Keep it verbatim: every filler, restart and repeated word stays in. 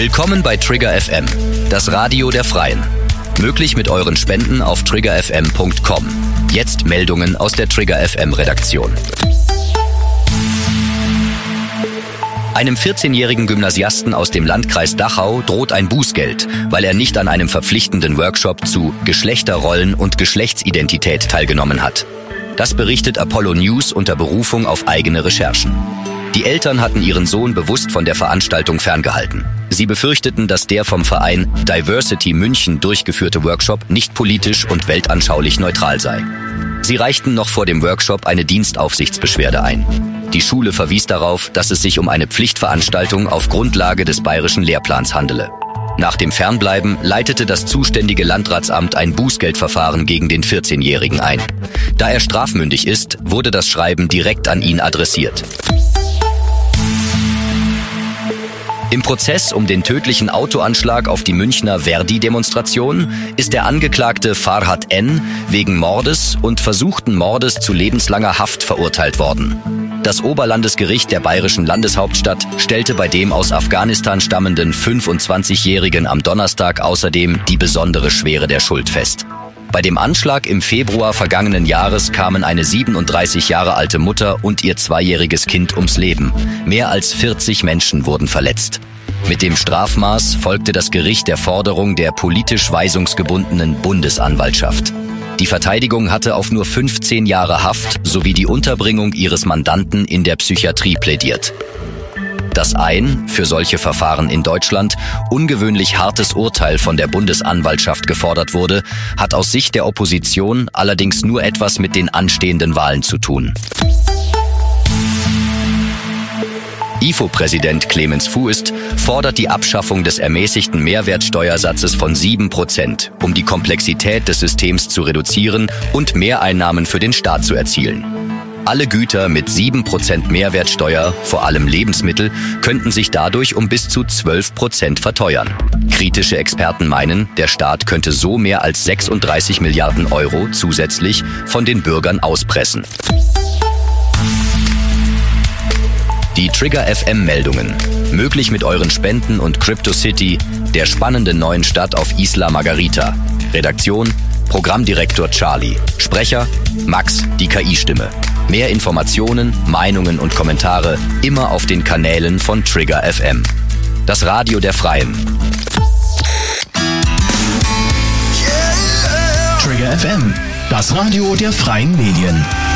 Willkommen bei Trigger F M, das Radio der Freien. Möglich mit euren Spenden auf trigger f m punkt com. Jetzt Meldungen aus der Trigger F M Redaktion. Einem vierzehnjährigen Gymnasiasten aus dem Landkreis Dachau droht ein Bußgeld, weil er nicht an einem verpflichtenden Workshop zu Geschlechterrollen und Geschlechtsidentität teilgenommen hat. Das berichtet Apollo News unter Berufung auf eigene Recherchen. Die Eltern hatten ihren Sohn bewusst von der Veranstaltung ferngehalten. Sie befürchteten, dass der vom Verein Diversity München durchgeführte Workshop nicht politisch und weltanschaulich neutral sei. Sie reichten noch vor dem Workshop eine Dienstaufsichtsbeschwerde ein. Die Schule verwies darauf, dass es sich um eine Pflichtveranstaltung auf Grundlage des bayerischen Lehrplans handele. Nach dem Fernbleiben leitete das zuständige Landratsamt ein Bußgeldverfahren gegen den vierzehnjährigen ein. Da er strafmündig ist, wurde das Schreiben direkt an ihn adressiert. Im Prozess um den tödlichen Autoanschlag auf die Münchner Verdi-Demonstration ist der Angeklagte Farhad N. wegen Mordes und versuchten Mordes zu lebenslanger Haft verurteilt worden. Das Oberlandesgericht der bayerischen Landeshauptstadt stellte bei dem aus Afghanistan stammenden fünfundzwanzigjährigen am Donnerstag außerdem die besondere Schwere der Schuld fest. Bei dem Anschlag im Februar vergangenen Jahres kamen eine siebenunddreißig Jahre alte Mutter und ihr zweijähriges Kind ums Leben. Mehr als vierzig Menschen wurden verletzt. Mit dem Strafmaß folgte das Gericht der Forderung der politisch weisungsgebundenen Bundesanwaltschaft. Die Verteidigung hatte auf nur fünfzehn Jahre Haft sowie die Unterbringung ihres Mandanten in der Psychiatrie plädiert. Das ein, für solche Verfahren in Deutschland, ungewöhnlich hartes Urteil von der Bundesanwaltschaft gefordert wurde, hat aus Sicht der Opposition allerdings nur etwas mit den anstehenden Wahlen zu tun. I F O-Präsident Clemens Fuest fordert die Abschaffung des ermäßigten Mehrwertsteuersatzes von sieben Prozent, um die Komplexität des Systems zu reduzieren und Mehreinnahmen für den Staat zu erzielen. Alle Güter mit sieben Prozent Mehrwertsteuer, vor allem Lebensmittel, könnten sich dadurch um bis zu zwölf Prozent verteuern. Kritische Experten meinen, der Staat könnte so mehr als sechsunddreißig Milliarden Euro zusätzlich von den Bürgern auspressen. Die Trigger F M-Meldungen. Möglich mit euren Spenden und CryptoCity, der spannenden neuen Stadt auf Isla Margarita. Redaktion: Programmdirektor Charlie. Sprecher: Max, die K I-Stimme. Mehr Informationen, Meinungen und Kommentare immer auf den Kanälen von Trigger F M. Das Radio der Freien. Trigger F M, das Radio der Freien Medien.